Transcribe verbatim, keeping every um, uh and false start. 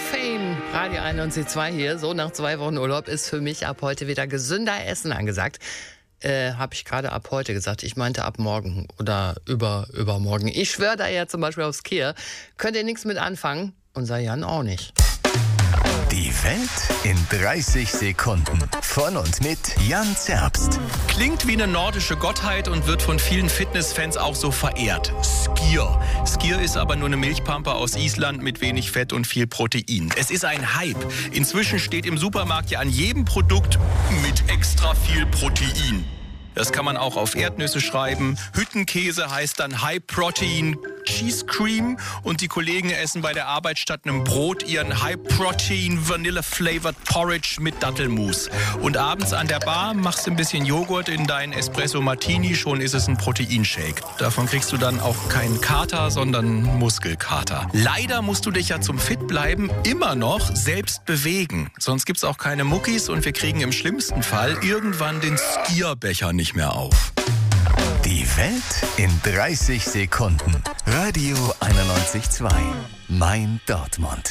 Fame, Radio einundneunzig Komma zwei hier. So nach zwei Wochen Urlaub ist für mich ab heute wieder gesünder Essen angesagt. Äh, habe ich gerade ab heute gesagt. Ich meinte ab morgen oder über übermorgen. Ich schwöre da ja zum Beispiel aufs Kier. Könnt ihr nichts mit anfangen? Unser Jan auch nicht. Die Welt in dreißig Sekunden. Von und mit Jan Zerbst. Klingt wie eine nordische Gottheit und wird von vielen Fitnessfans auch so verehrt. Skier. Skier ist aber nur eine Milchpampe aus Island mit wenig Fett und viel Protein. Es ist ein Hype. Inzwischen steht im Supermarkt ja an jedem Produkt mit extra viel Protein. Das kann man auch auf Erdnüsse schreiben. Hüttenkäse heißt dann High Protein Cheese Cream. Und die Kollegen essen bei der Arbeit statt einem Brot ihren High Protein Vanilla Flavored Porridge mit Dattelmus. Und abends an der Bar machst du ein bisschen Joghurt in deinen Espresso Martini, schon ist es ein Proteinshake. Davon kriegst du dann auch keinen Kater, sondern Muskelkater. Leider musst du dich ja zum Fit bleiben immer noch selbst bewegen. Sonst gibt's auch keine Muckis und wir kriegen im schlimmsten Fall irgendwann den Skierbecher nicht mehr auf. Die Welt in dreißig Sekunden. Radio einundneunzig Komma zwei. Mein Dortmund.